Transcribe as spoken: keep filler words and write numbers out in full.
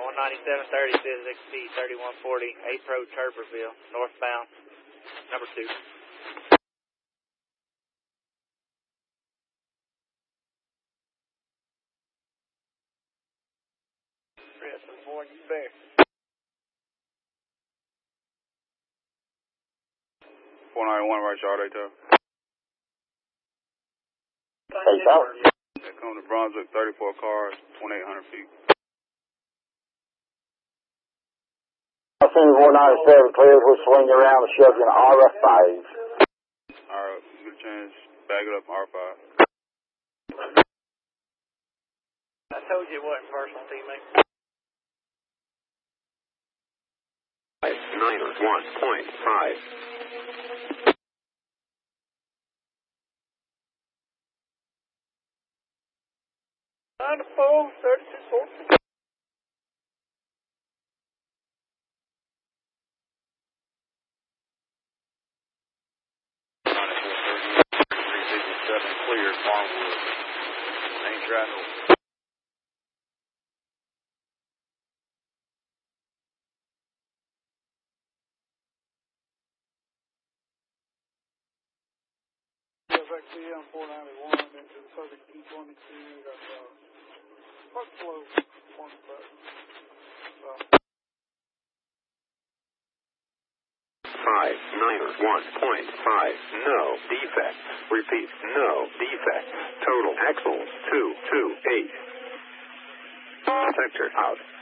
one ninety-seven thirty, says X P thirty-one forty, approach Herberville, northbound, number two. Rest of the morning, you bear. four ninety-one, right, Charlotte, though. Hey, out. They come to Brunswick, thirty-four cars, twenty-eight hundred feet. I seen one ninety-seven clear, we'll swing around and shove you in R F five. Alright, good chance. Bag it up, R five. I told you it wasn't personal, teammate. nine one point five. nine four, thirty-six fourteen. Seven clear, Farmwood. Ain't travel. Back to you on four ninety-one into the Circuit E twenty-two. Got uh, park flow on the button. five nine one point five. No defect. Repeat, no defect. Total axles two two eight. Sector out.